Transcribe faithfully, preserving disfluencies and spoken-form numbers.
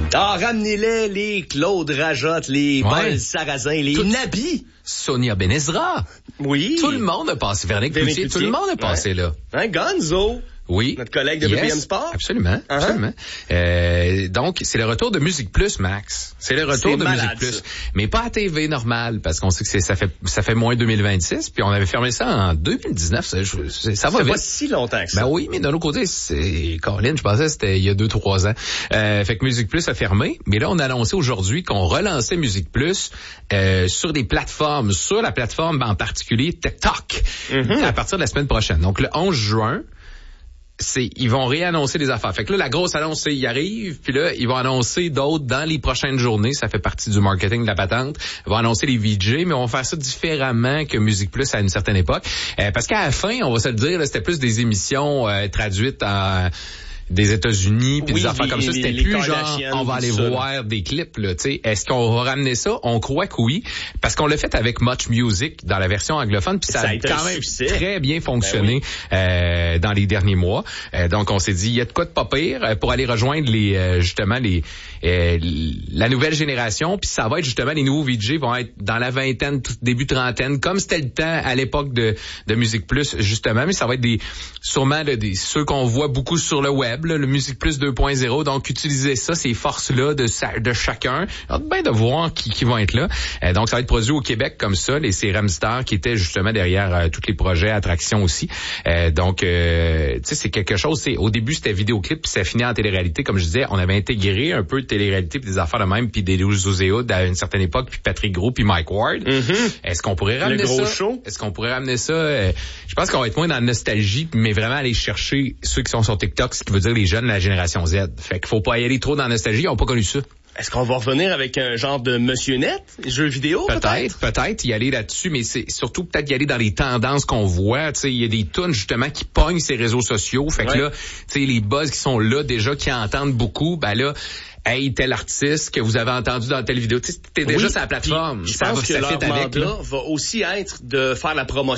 Ah, ramenez-les, les Claude Rajotte, les Ouais. Paul Sarrazin, les Tout- Nabi. Sonia Benezra. Oui. Tout le monde a passé. Véronique Véronique Cloutier, tout Cloutier. le monde a passé Ouais. là. Hein, Gonzo. Oui. Notre collègue de B P M Sport. Absolument, Uh-huh. absolument. Euh, donc, c'est le retour de Musique Plus, Max. C'est le retour C'est de malade, Musique Plus. ça. Mais pas à T V normale, parce qu'on sait que c'est, ça fait, ça fait moins deux mille vingt-six, puis on avait fermé ça en deux mille dix-neuf. Ça, je- ça va Ça fait vite. pas si longtemps que ça. Ben oui, mais d'un autre côté, c'est Colin, je pensais que c'était il y a deux, trois ans. Euh, fait que Musique Plus a fermé, mais là, on a annoncé aujourd'hui qu'on relançait Musique Plus euh, sur des plateformes, sur la plateforme en particulier TikTok, Mm-hmm. à partir de la semaine prochaine. Donc, le onze juin, c'est ils vont réannoncer des affaires. Fait que là, la grosse annonce, c'est ils arrivent, puis là, ils vont annoncer d'autres dans les prochaines journées. Ça fait partie du marketing de la patente. Ils vont annoncer les V J, mais on va faire ça différemment que Musique Plus à une certaine époque. Euh, parce qu'à la fin, on va se le dire, là, c'était plus des émissions euh, traduites en des États-Unis puis Oui, des affaires les- comme ça, c'était les plus genre Kardashians, on va aller tout ça. voir des clips là, tu sais. Est-ce qu'on va ramener ça? On croit que oui, parce qu'on l'a fait avec Much Music dans la version anglophone, puis ça, Ça a a été quand un même succès. très bien fonctionné euh, dans les derniers mois. Euh, donc on s'est dit il y a de quoi de pas pire euh, pour aller rejoindre les euh, justement les euh, la nouvelle génération, puis ça va être justement les nouveaux V J vont être dans la vingtaine, tout début trentaine, comme c'était le temps à l'époque de de Musique Plus justement, mais ça va être des sûrement là, des ceux qu'on voit beaucoup sur le web, là, le Musique Plus deux point zéro. Donc utiliser ça, ces forces-là de sa- de chacun. Hâte bien de voir qui qui vont être là. Euh, donc ça va être produit au Québec comme ça, les C R M Stars qui étaient justement derrière euh, tous les projets attractions aussi. Euh, donc euh, tu sais c'est quelque chose, c'est au début c'était vidéoclip puis ça finit en télé-réalité comme je disais, on avait intégré un peu de télé-réalité puis des affaires de même puis des Louis à une certaine époque puis Patrick Gros puis Mike Ward. Mm-hmm. Est-ce qu'on pourrait ramener Le gros ça show. Est-ce qu'on pourrait ramener ça euh, je pense qu'on va être moins dans la nostalgie mais vraiment aller chercher ceux qui sont sur TikTok, ce qui veut dire les jeunes de la génération Z. Fait qu'il faut pas y aller trop dans la nostalgie, ils ont pas connu ça. Est-ce qu'on va revenir avec un genre de Monsieur Net, jeu vidéo peut-être? Peut-être, peut-être y aller là-dessus, mais c'est surtout peut-être y aller dans les tendances qu'on voit. Tu sais, il y a des tunes justement qui pognent ces réseaux sociaux. Fait que Ouais. là, tu sais, les buzz qui sont là déjà, qui entendent beaucoup, ben là, hey, tel artiste que vous avez entendu dans telle vidéo, tu sais, t'es déjà Oui, sur la plateforme. puis Je Ça pense va- que ça leur fit avec, mandat là. va aussi être de faire la promotion